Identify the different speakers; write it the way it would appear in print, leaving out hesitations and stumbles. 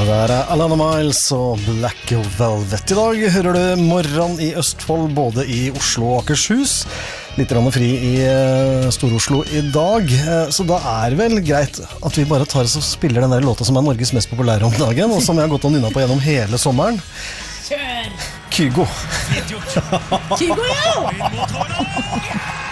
Speaker 1: der Alana Miles og Black Velvet. I dag hører du Morgen i Østfold, både i Oslo og Akershus. Litt fri i Stor-Oslo i dag, så da det vel greit at vi bare tar oss og spiller den der låta som Norges mest populære om dagen, og som jeg har gått og nynnet på gjennom hele sommeren.
Speaker 2: Kjør!
Speaker 1: Kygo.
Speaker 2: Kygo, ja!